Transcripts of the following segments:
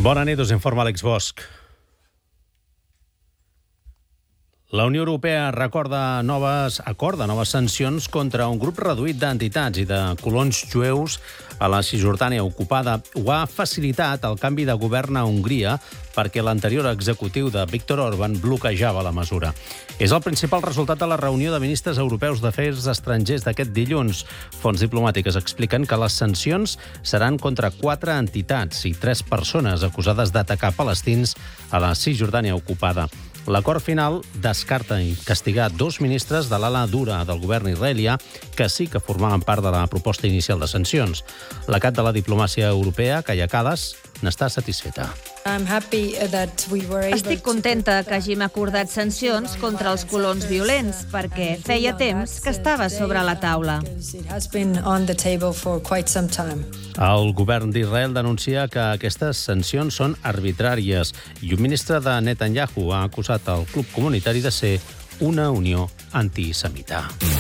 Bona nit, us informa Àlex Bosch. La Unió Europea acorda noves sancions contra un grup reduït d'entitats i de colons jueus a la Cisjordània ocupada. Ho ha facilitat el canvi de govern a Hongria perquè l'anterior executiu de Viktor Orbán bloquejava la mesura. És el principal resultat de la reunió de ministres europeus d'afers estrangers d'aquest dilluns. Fonts diplomàtiques expliquen que les sancions seran contra 4 entitats i 3 persones acusades d'atacar palestins a la Cisjordània ocupada. L'acord final descarta i castigar 2 ministres de l'ala dura del govern israelià que sí que formaven part de la proposta inicial de sancions. La cap de la diplomàcia europea, Kaja Kallas, n'està satisfeta. Estic contenta que hàgim acordat sancions contra els colons violents, perquè feia temps que estava sobre la taula. El govern d'Israel denuncia que aquestes sancions són arbitràries i un ministre de Netanyahu ha acusat el club comunitari de ser una unió antisemita.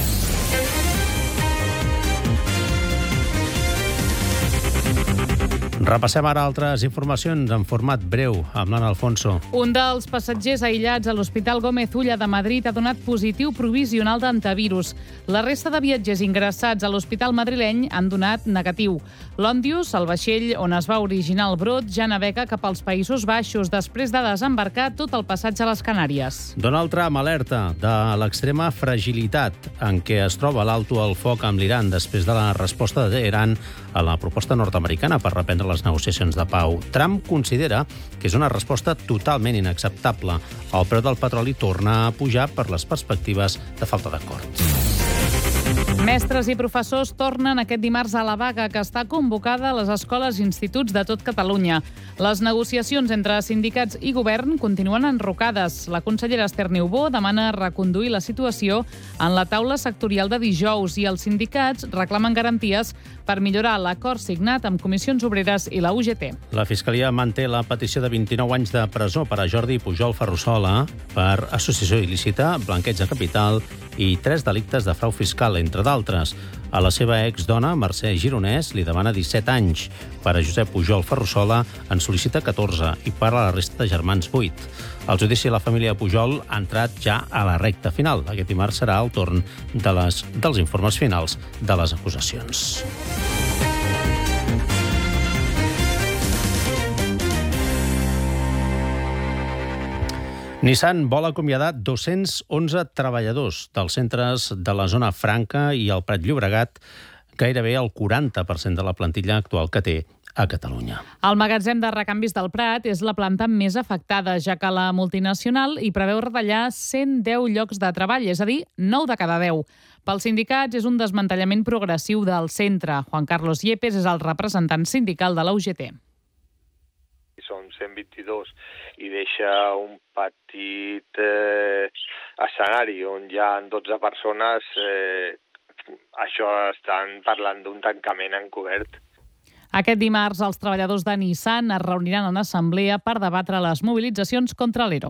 Repassem ara altres informacions en format breu amb l'Anna Alfonso. Un dels passatgers aïllats a l'Hospital Gómez Ulla de Madrid ha donat positiu provisional d'antivirus. La resta de viatgers ingressats a l'hospital madrileny han donat negatiu. L'Òndius, el vaixell on es va originar el brot, ja navega cap als Països Baixos després de desembarcar tot el passatge a les Canàries. Donald Trump alerta de l'extrema fragilitat en què es troba l'alto al foc amb l'Iran després de la resposta de Teheran a la proposta nord-americana per reprendre les negociacions de pau. Trump considera que és una resposta totalment inacceptable. El preu del petroli torna a pujar per les perspectives de falta d'acord. Mestres i professors tornen aquest dimarts a la vaga que està convocada a les escoles i instituts de tot Catalunya. Les negociacions entre sindicats i govern continuen enrocades. La consellera Esther Niubó demana reconduir la situació en la taula sectorial de dijous i els sindicats reclamen garanties per millorar l'acord signat amb Comissions Obreres i la UGT. La Fiscalia manté la petició de 29 anys de presó per a Jordi Pujol Ferrusola per associació il·lícita, blanqueig de capital i 3 delictes de frau fiscal, entre d'altres. A la seva exdona, Mercè Gironès, li demana 17 anys. Per a Josep Pujol Ferrusola en sol·licita 14 i per a la resta de germans 8. El judici de la família Pujol ha entrat ja a la recta final. Aquest dimarts serà el torn dels informes finals de les acusacions. Nissan vol acomiadar 211 treballadors dels centres de la zona franca i el Prat Llobregat, gairebé el 40% de la plantilla actual que té a Catalunya. El magatzem de recanvis del Prat és la planta més afectada, ja que la multinacional hi preveu retallar 110 llocs de treball, és a dir, 9 de cada 10. Pels sindicats és un desmantellament progressiu del centre. Juan Carlos Yepes és el representant sindical de la UGT. Són 122 i deixa un petit escenari on hi ha 12 persones, això estan parlant d'un tancament encobert. Aquest dimarts els treballadors de Nissan es reuniran en assemblea per debatre les mobilitzacions contra l'ERO.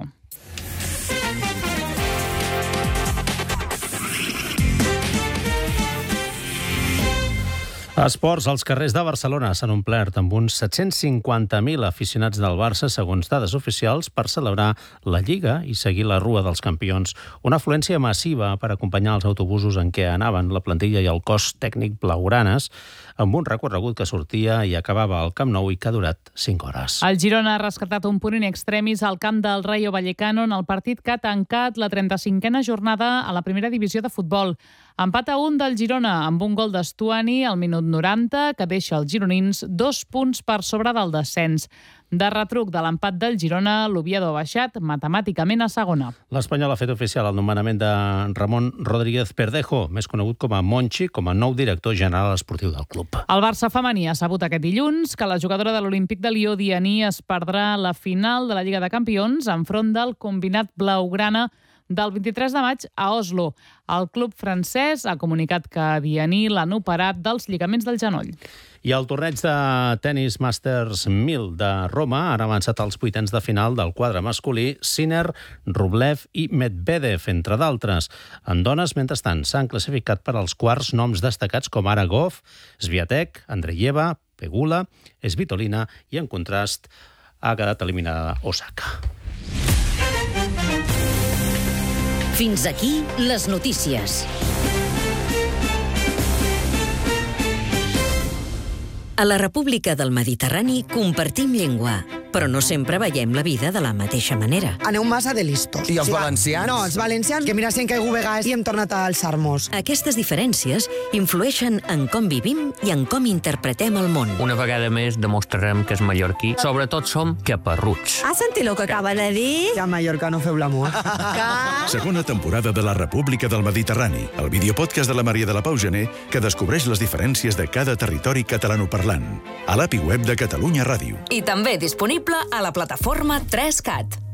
Esports, els carrers de Barcelona s'han omplert amb uns 750.000 aficionats del Barça, segons dades oficials, per celebrar la Lliga i seguir la Rua dels Campions. Una afluència massiva per acompanyar els autobusos en què anaven la plantilla i el cos tècnic blaugranes, amb un recorregut que sortia i acabava al Camp Nou i que ha durat 5 hores. El Girona ha rescatat un punt in extremis al camp del Rayo Vallecano en el partit que ha tancat la 35a jornada a la primera divisió de futbol. Empat a 1 del Girona, amb un gol d'Estuani al minut 90, que deixa els gironins 2 punts per sobre del descens. De retruc de l'empat del Girona, l'Oviedo ha baixat matemàticament a segona. L'Espanyol ha fet oficial el nomenament de Ramon Rodríguez Perdejo, més conegut com a Monchi, com a nou director general esportiu del club. El Barça femení ha sabut aquest dilluns que la jugadora de l'Olímpic de Lió, Dianí, es perdrà la final de la Lliga de Campions enfront del combinat blaugrana del 23 de maig a Oslo. El club francès ha comunicat que Dianí l'han operat dels lligaments del genoll. I el torneig de tennis Masters 1000 de Roma han avançat als vuitens de final del quadre masculí Sinner, Rublev i Medvedev, entre d'altres. En dones, mentrestant, s'han classificat per als quarts noms destacats com ara Goff, Swiatek, Andreeva, Pegula, Svitolina i, en contrast, ha quedat eliminada Osaka. Fins aquí les notícies. A la República del Mediterrani compartim llengua, però no sempre veiem la vida de la mateixa manera. Aneu massa de listos. I els valencians? No, els valencians, que mira si hem caigut vegades i hem tornat a alçar-nos. Aquestes diferències influeixen en com vivim i en com interpretem el món. Una vegada més demostrarem que és mallorquí. Sobretot som caparruts. Has sentit el que acaba de dir? Que a Mallorca no feu l'amor. Segona temporada de la República del Mediterrani, el videopodcast de la Maria de la Pau Gené que descobreix les diferències de cada territori catalanoparlant. A l'API web de Catalunya Ràdio. I també disponible a la plataforma 3CAT.